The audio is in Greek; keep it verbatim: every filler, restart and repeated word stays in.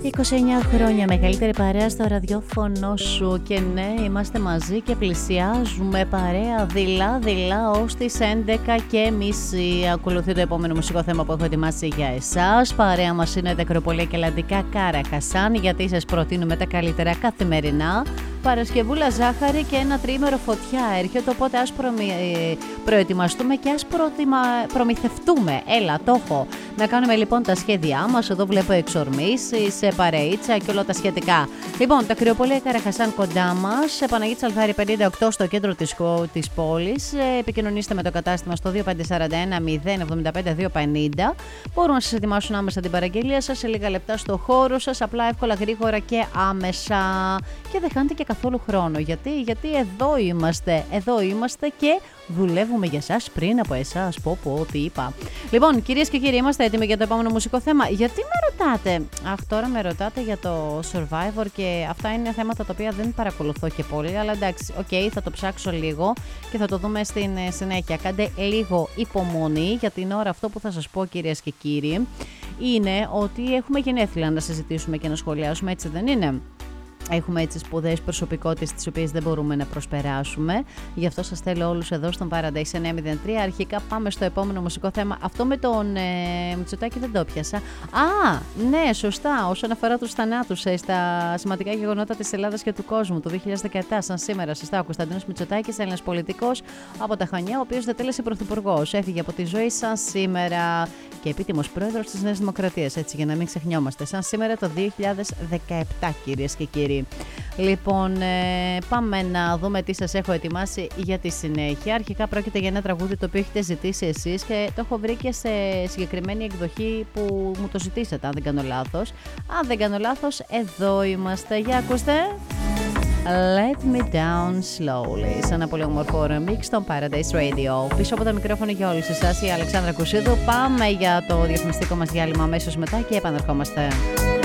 είκοσι εννιά χρόνια, μεγαλύτερη παρέα στο ραδιόφωνο σου. Και ναι, είμαστε μαζί και πλησιάζουμε παρέα δειλά-δειλά ως τις έντεκα και μισή. Ακολουθεί το επόμενο μουσικό θέμα που έχω ετοιμάσει για εσάς. Παρέα μας είναι τα Ακροπολία και Ελλαντικά Κάρα Χασάν, γιατί σας προτείνουμε τα καλύτερα καθημερινά. Παρασκευούλα ζάχαρη και ένα τρίμερο φωτιά έρχεται, οπότε ας προμη... προετοιμαστούμε και ας προτιμα... προμηθευτούμε. Έλα, το έχω. Να κάνουμε λοιπόν τα σχέδιά μας. Εδώ βλέπω εξορμήσεις, παρεΐτσα και όλα τα σχετικά. Λοιπόν, τα Κρυοπολία Κάρα Χασάν κοντά μας, Παναγίτης Αλθάρη πενήντα οκτώ στο κέντρο της, της πόλης. Επικοινωνήστε με το κατάστημα στο δύο πέντε τέσσερα ένα μηδέν εβδομήντα πέντε δύο πενήντα. Μπορούν να σας ετοιμάσουν άμεσα την παραγγελία σας σε λίγα λεπτά στο χώρο σας, απλά, εύκολα, γρήγορα και άμεσα. Και δεν χάνετε και καθόλου χρόνο. Γιατί, γιατί εδώ είμαστε, εδώ είμαστε και δουλεύουμε για εσάς πριν από εσάς. Πω πω, τι είπα. Λοιπόν, κυρίες και κύριοι, είμαστε έτοιμοι για το επόμενο μουσικό θέμα. Γιατί με ρωτάτε? Αχ, τώρα με ρωτάτε για το Survivor και αυτά είναι θέματα τα οποία δεν παρακολουθώ και πολύ. Αλλά εντάξει, οκ, okay, θα το ψάξω λίγο και θα το δούμε στην συνέχεια. Κάντε λίγο υπομονή. Για την ώρα αυτό που θα σας πω, κυρίες και κύριοι, είναι ότι έχουμε γενέθλια να συζητήσουμε και να σχολιάσουμε, έτσι δεν είναι? Έχουμε έτσι σπουδαίες προσωπικότητες τις οποίες δεν μπορούμε να προσπεράσουμε. Γι' αυτό σας θέλω όλους εδώ στον Paradise εννιά μηδέν τρία. Αρχικά πάμε στο επόμενο μουσικό θέμα. Αυτό με τον ε, Μητσοτάκη δεν το πιάσα. Α, ναι, σωστά. Όσον αφορά τους θανάτους ε, στα σημαντικά γεγονότα της Ελλάδας και του κόσμου του δύο χιλιάδες δεκαεπτά, σαν σήμερα, σωστά, ο Κωνσταντίνος Μητσοτάκης, Έλληνας πολιτικός από τα Χανιά, ο οποίος διατέλεσε πρωθυπουργός. Έφυγε από τη ζωή σαν σήμερα και επίτιμος πρόεδρος της Νέας Δημοκρατίας. Έτσι, για να μην ξεχνιόμαστε. Σαν σήμερα το δύο χιλιάδες δεκαεπτά, κυρίες και κύριοι. Λοιπόν, ε, πάμε να δούμε τι σας έχω ετοιμάσει για τη συνέχεια. Αρχικά πρόκειται για ένα τραγούδι το οποίο έχετε ζητήσει εσείς και το έχω βρει και σε συγκεκριμένη εκδοχή που μου το ζητήσατε, αν δεν κάνω λάθος. Αν δεν κάνω λάθος, εδώ είμαστε. Για ακούστε. Let me down slowly. Σαν ένα πολύ όμορφο remix στον Paradise Radio. Πίσω από τα μικρόφωνα για όλους εσάς η Αλεξάνδρα Κουσίδου. Πάμε για το διαφημιστικό μας διάλειμμα αμέσως μετά και επανερχόμαστε.